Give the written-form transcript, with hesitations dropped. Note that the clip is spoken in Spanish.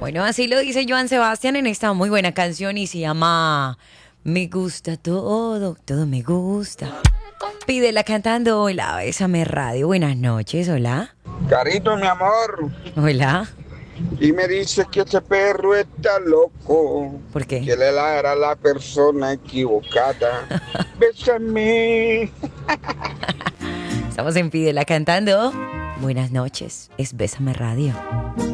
Bueno, así lo dice Joan Sebastián en esta muy buena canción y se llama Me gusta todo, todo me gusta. Pídela cantando, hola, Bésame Radio. Buenas noches, hola. Carito, mi amor. Hola. Y me dice que ese perro está loco, ¿Por qué? que le ladra a la persona equivocada. Bésame. Estamos en Pídela cantando. Buenas noches, es Bésame Radio.